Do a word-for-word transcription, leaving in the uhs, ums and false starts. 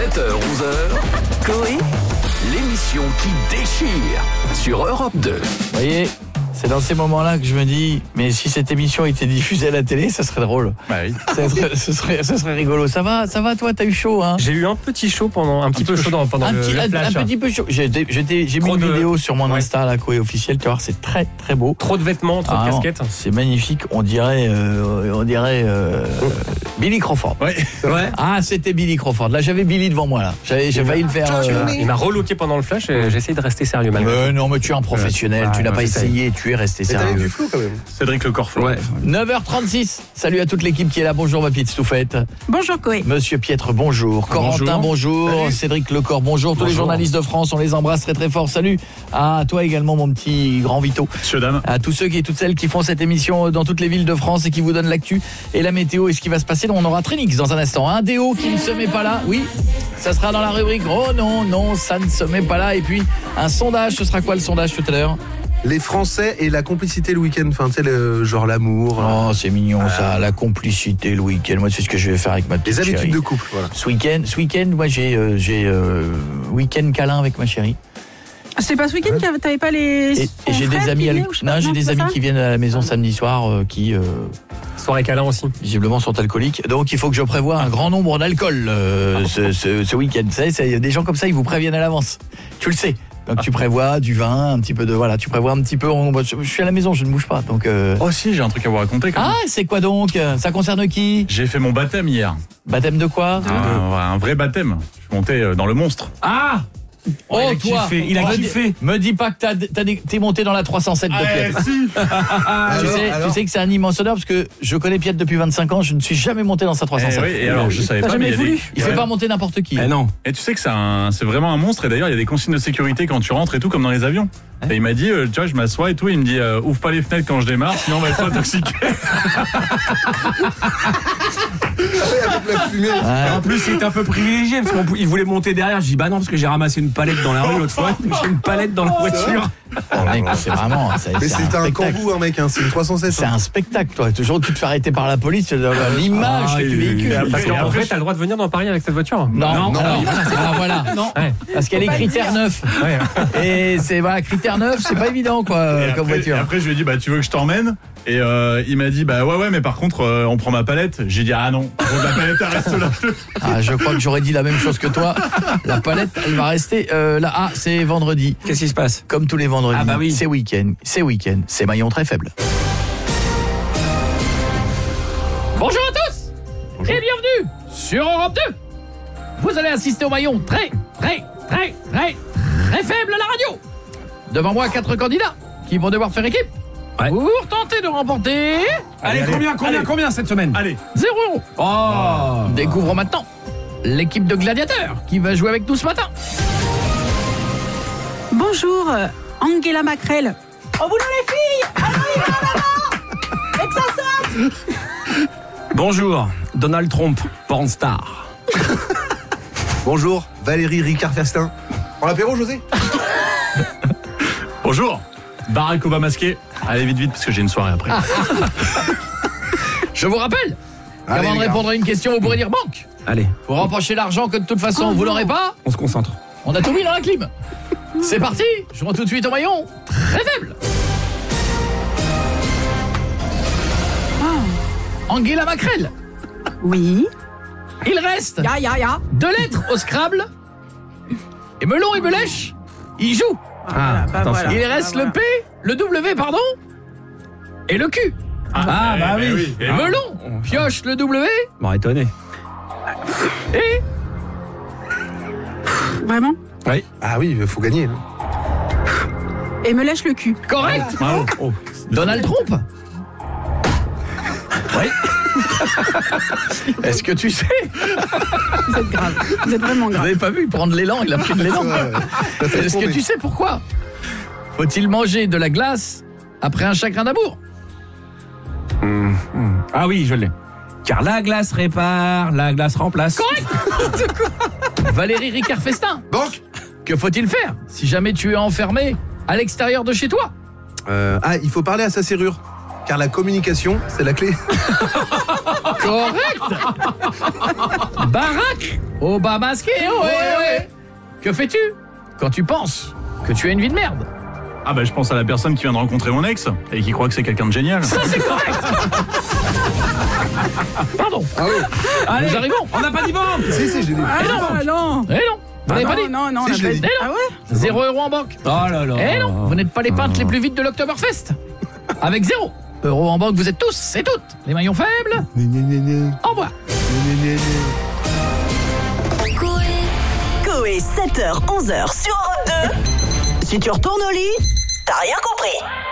sept heures onze heures, Coé, l'émission qui déchire sur Europe deux. Vous voyez, c'est dans ces moments-là que je me dis, mais si cette émission était diffusée à la télé, ça serait drôle. Bah oui. Ça serait, ce serait, ce serait rigolo. Ça va, ça va, toi, t'as eu chaud, hein? J'ai eu un petit chaud pendant un petit Un peu petit chaud dans- pendant un le, petit, le un- flash. un petit peu chaud. J'ai, j'ai, j'ai mis Trop une de- vidéo sur mon Ouais. Insta, la Coé officielle. Tu vois, c'est très, très beau. Trop de vêtements, trop Ah, de non, casquettes. c'est magnifique. On dirait, euh, on dirait euh, Billy Crawford. Ouais. Ouais. Ah, c'était Billy Crawford. Là, j'avais Billy devant moi. Là, j'avais, j'ai failli le faire. euh, Il m'a relooké pendant le flash et j'ai essayé de rester sérieux malgré euh, non, mais tu es un professionnel. Ouais, tu n'as ouais, pas j'essaye. essayé. Tu es resté Mais t'avais sérieux. du flou quand même. Cédric Le Corfo. Ouais. neuf heures trente-six. Salut à toute l'équipe qui est là. Bonjour ma petite Stouffette. Bonjour Coé. Monsieur Pietre, bonjour. Corentin, bonjour. Salut. Cédric Lecor, bonjour. Tous les Bonjour. journalistes de France, on les embrasse très très fort. Salut à toi également, mon petit grand Vito. Monsieur, dame. À tous ceux qui et toutes celles qui font cette émission dans toutes les villes de France et qui vous donnent l'actu et la météo et ce qui va se passer. On aura Trinix dans un instant. Un déo qui ne se met pas là. Oui, ça sera dans la rubrique. Oh non, non, ça ne se met pas là. Et puis un sondage. Ce sera quoi le sondage tout à l'heure? Les Français et la complicité le week-end. Enfin, tu sais, le, genre l'amour. Oh, c'est mignon ça. La complicité le week-end. Moi, c'est ce que je vais faire avec ma petite Les habitudes chérie. de couple, voilà. Ce week-end, ce week-end, moi j'ai euh, j'ai euh, week-end câlin avec ma chérie. C'est pas ce week-end que t'avais pas les. Et, et ton j'ai frère des amis, qui à l- venait ou je sais non, pas, j'ai non, des c'est amis ça qui viennent à la maison samedi soir euh, qui euh, Soirée câlin aussi. visiblement sont alcooliques. Donc il faut que je prévoie un grand nombre d'alcool euh, ce, ce, ce week-end. Vous savez, c'est- des gens comme ça, ils vous préviennent à l'avance. Tu le sais. Donc tu prévois du vin, un petit peu de voilà, tu prévois un petit peu. On, je, je suis à la maison, je ne bouge pas. Donc euh, Oh si, j'ai un truc à vous raconter quand même. ah, c'est quoi donc? Ça concerne qui? J'ai fait mon baptême hier. Baptême de quoi? Un, un vrai baptême. Je suis monté euh, dans le monstre. Ah. Oh, il a toi, kiffé, il a me dis- kiffé. Me dis pas que t'as, t'as des- t'es monté dans la trois cent sept de Piette. si. Tu Alors, sais, alors tu sais que c'est un immense honneur parce que je connais Piette depuis vingt-cinq ans, je ne suis jamais monté dans sa trois cent sept. Eh oui, et alors je savais T'as pas, mais il y a jamais des... voulu. Il fait Ouais. pas monter n'importe qui. Eh non. Et tu sais que c'est un, c'est vraiment un monstre. Et d'ailleurs, il y a des consignes de sécurité quand tu rentres et tout, comme dans les avions. Et il m'a dit, euh, tu vois, je m'assois et tout. Il me dit, euh, ouvre pas les fenêtres quand je démarre, sinon on va être intoxiqué. avec la fumée. Ouais. En plus, il était un peu privilégié parce qu'il voulait monter derrière. Je dis bah non parce que j'ai ramassé une palette dans la rue l'autre fois. J'ai une palette dans la voiture. Oh, mec, c'est vraiment. C'est, Mais c'est c'est un spectacle. kangou, hein, mec. Hein. C'est une trois cent sept. C'est un spectacle, toi. Toujours tu te fais arrêter par la police, tu as l'image Ah, que tu il- véhicules. il- Parce Et qu'en après, vrai, t'as le droit de venir dans Paris avec cette voiture. Non, Non, alors, non. ah, voilà. Non. Ouais. Parce qu'elle est critère neuf. Ouais. Et c'est voilà, critère neuf, c'est pas évident quoi Et comme après, voiture. et après, je lui ai dit, bah, tu veux que je t'emmène? Et euh, il m'a dit, bah ouais, ouais, mais par contre, euh, on prend ma palette. J'ai dit, ah non, bon, la palette, elle reste là. Ah, je crois que j'aurais dit la même chose que toi. La palette, elle va rester euh, là. Ah, c'est vendredi. Qu'est-ce qui se passe? Comme tous les vendredis, Ah bah oui. c'est week-end, c'est week-end, c'est maillon très faible. Bonjour à tous et bienvenue sur Europe deux. Vous allez assister au maillon très, très, très, très, très faible à la radio. Devant moi, quatre candidats qui vont devoir faire équipe Ouais. pour tenter de remporter Allez, allez, combien, combien, allez. combien cette semaine? Allez. zéro euro. Oh. Découvrons maintenant l'équipe de gladiateurs qui va jouer avec nous ce matin. Bonjour euh, Angela Macrel. Oh vous les filles. Ah non, il va là-bas. Et que ça saute. Bonjour, Donald Trump, porn star. Bonjour, Valérie Ricard Festin. En l'apéro, José? Bonjour. Barack Obama masqué. Allez vite, vite, parce que j'ai une soirée après. Je vous rappelle Allez, qu'avant de les gars. répondre à une question, vous pourrez dire banque. Allez, Pour rempocher l'argent que de toute façon vous l'aurez pas, on se concentre. on a tout mis dans la clim. C'est parti, jouons tout de suite au maillon très faible. Angela Macrel, Oui. il reste Ya ya ya. deux lettres au Scrabble. Et Melon et Melèche, ils jouent. Ah, bah attention. voilà. Il reste Bah le P, le W, pardon, et le Q. Ah, bah Eh, oui. eh Et Melon pioche le W Bon, étonné. et... Vraiment. Oui. Ah oui, il faut gagner. hein. Et me lèche le cul. Correct. Bravo. Oh. Donald Trump. Oui. Est-ce que tu sais? Vous êtes grave. Vous êtes vraiment Vous grave. n'avez pas vu prendre l'élan, il a pris de l'élan. Ouais, ça fait Est-ce que tomber. tu sais pourquoi? Faut-il manger de la glace après un chagrin d'amour? Ah oui, je l'ai. Car la glace répare, la glace remplace. Correct. Valérie Ricard Festin. Banque. Que faut-il faire si jamais tu es enfermé à l'extérieur de chez toi? Euh, ah, il faut parler à sa serrure. Car la communication, c'est la clé. Correct. Barack Obama masqué. Oh, ouais, ouais. Que fais-tu quand tu penses que tu as une vie de merde? Ah bah je pense à la personne qui vient de rencontrer mon ex et qui croit que c'est quelqu'un de génial. Ça c'est correct. Pardon. Ah oui. Allez, Nous arrivons. On n'a pas dit bon. Si, si, j'ai dit. Ah non, non. Eh non. Vous n'avez pas dit? Non, non, Si, on je a l'ai pas- dit. Ah ouais? Zéro euro en banque. Oh là là. Eh non, vous n'êtes pas les peintres les plus vite de l'Oktoberfest. Avec zéro euro en banque, vous êtes tous et toutes les maillons faibles. Gna, gna, gna, gna. Au revoir. Gna, gna, gna. Coé, sept heures onze heures sur Europe deux. Si tu retournes au lit, t'as rien compris.